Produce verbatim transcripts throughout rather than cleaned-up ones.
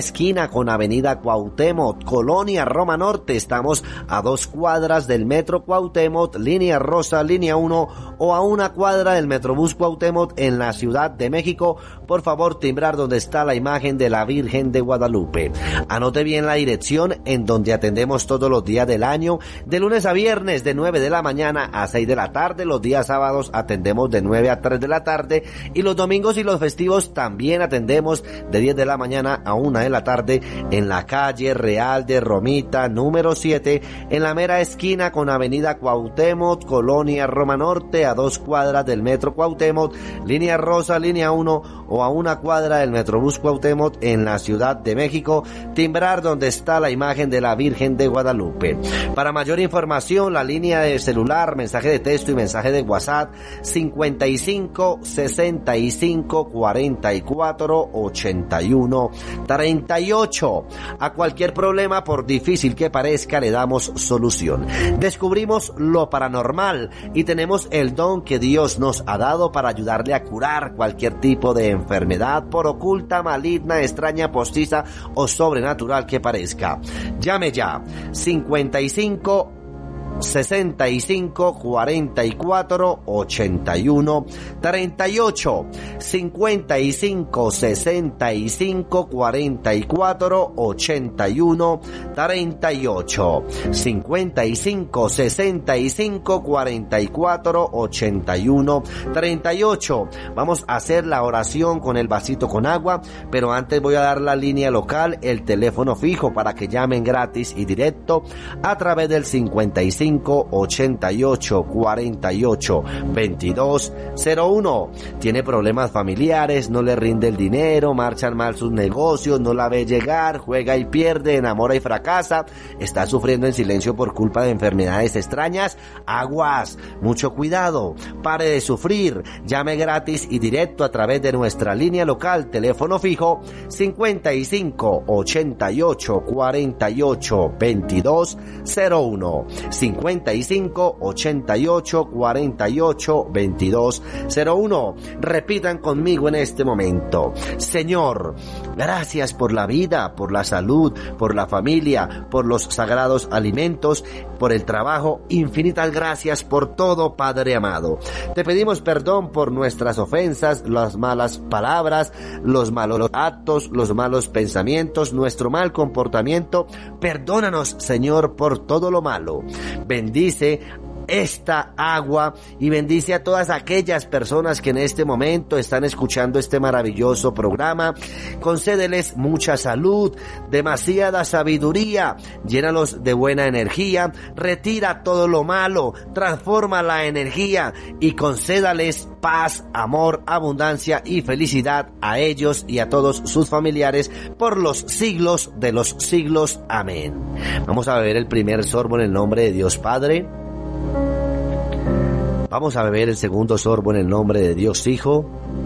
esquina con Avenida Cuauhtémoc, Colonia Roma Norte. Estamos a dos cuadras del Metro Cuauhtémoc, línea rosa, línea uno, o a una cuadra del Metrobús Cuauhtémoc en la Ciudad de México. Por favor, timbrar donde está la imagen de la Virgen de Guadalupe. Anote bien la dirección en donde atendemos todos los días del año, de lunes a viernes de nueve de la mañana a seis de la tarde. Los días sábados atendemos de nueve a tres de la tarde y los domingos y los festivos también atendemos de diez de la mañana a una de la tarde en la calle Real de Romita número siete, en la mera esquina con Avenida Cuauhtémoc, Colonia Roma Norte, a dos cuadras del Metro Cuauhtémoc, línea rosa, línea uno, o a una cuadra del Metrobús Cuauhtémoc en la Ciudad de México. Timbrar donde está la imagen de la Virgen de Guadalupe. Para mayor información, la línea de celular, mensaje de texto y mensaje de WhatsApp cincuenta y cinco, sesenta y cinco, cuarenta y cuatro, ochenta y uno, treinta y ocho. A cualquier problema, por difícil que parezca, le damos solución. Descubrimos lo paranormal y tenemos el don que Dios nos ha dado para ayudarle a curar cualquier tipo de enfermedad, por oculta, maligna, extraña, postiza o sobrenatural que parezca. Llame ya, cincuenta y cinco, sesenta y cinco, cuarenta y cuatro, ochenta y uno, treinta y ocho, cincuenta y cinco, sesenta y cinco, cuarenta y cuatro, ochenta y uno, treinta y ocho, cincuenta y cinco, sesenta y cinco, cuarenta y cuatro, ochenta y uno, treinta y ocho. Vamos a hacer la oración con el vasito con agua, pero antes voy a dar la línea local, el teléfono fijo para que llamen gratis y directo a través del cincuenta y cinco, ochenta y ocho, cuarenta y ocho, veintidós cero uno. Tiene problemas familiares, no le rinde el dinero, marchan mal sus negocios, no la ve llegar, juega y pierde, enamora y fracasa, está sufriendo en silencio por culpa de enfermedades extrañas. Aguas, mucho cuidado, pare de sufrir, llame gratis y directo a través de nuestra línea local, teléfono fijo cincuenta y cinco, ochenta y ocho, cuarenta y ocho, veintidós cero uno, cincuenta y cinco, ochenta y ocho, cuarenta y ocho, veintidós cero uno. Repitan conmigo en este momento: Señor, gracias por la vida, por la salud, por la familia, por los sagrados alimentos, por el trabajo. Infinitas gracias por todo, Padre amado. Te pedimos perdón por nuestras ofensas, las malas palabras, los malos actos, los malos pensamientos, nuestro mal comportamiento. Perdónanos, Señor, por todo lo malo. Bendice esta agua y bendice a todas aquellas personas que en este momento están escuchando este maravilloso programa. Concédeles mucha salud, demasiada sabiduría, llénalos de buena energía, retira todo lo malo, transforma la energía y concédales paz, amor, abundancia y felicidad a ellos y a todos sus familiares por los siglos de los siglos. Amén. Vamos a beber el primer sorbo en el nombre de Dios Padre. Vamos a beber el segundo sorbo en el nombre de Dios Hijo.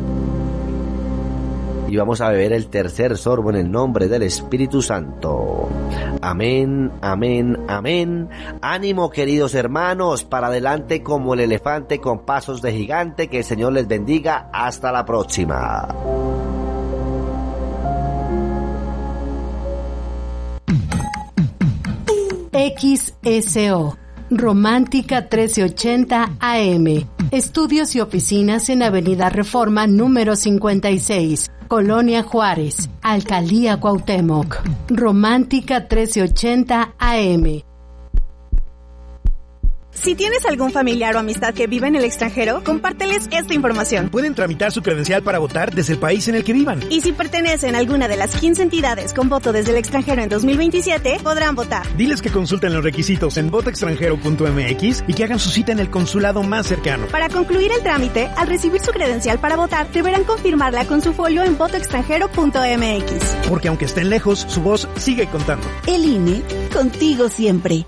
Y vamos a beber el tercer sorbo en el nombre del Espíritu Santo. Amén, amén, amén. Ánimo, queridos hermanos, para adelante como el elefante con pasos de gigante. Que el Señor les bendiga. Hasta la próxima. X S O Romántica trece ochenta A M. Estudios y oficinas en Avenida Reforma número cincuenta y seis, Colonia Juárez, Alcaldía Cuauhtémoc. Romántica trece ochenta A M. Si tienes algún familiar o amistad que vive en el extranjero, compárteles esta información. Pueden tramitar su credencial para votar desde el país en el que vivan. Y si pertenecen a alguna de las quince entidades con voto desde el extranjero en dos mil veintisiete, podrán votar. Diles que consulten los requisitos en voto extranjero punto m x y que hagan su cita en el consulado más cercano. Para concluir el trámite, al recibir su credencial para votar, deberán confirmarla con su folio en voto extranjero punto m x. Porque aunque estén lejos, su voz sigue contando. El I N E, contigo siempre.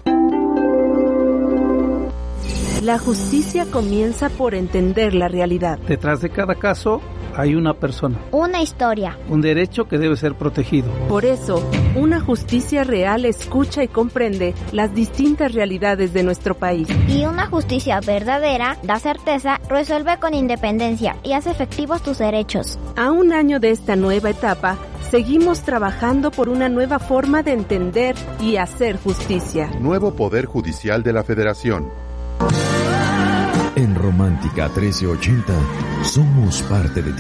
La justicia comienza por entender la realidad. Detrás de cada caso hay una persona. Una historia. Un derecho que debe ser protegido. Por eso, una justicia real escucha y comprende las distintas realidades de nuestro país. Y una justicia verdadera da certeza, resuelve con independencia y hace efectivos tus derechos. A un año de esta nueva etapa, seguimos trabajando por una nueva forma de entender y hacer justicia. Nuevo Poder Judicial de la Federación. En Romántica trece ochenta somos parte de ti.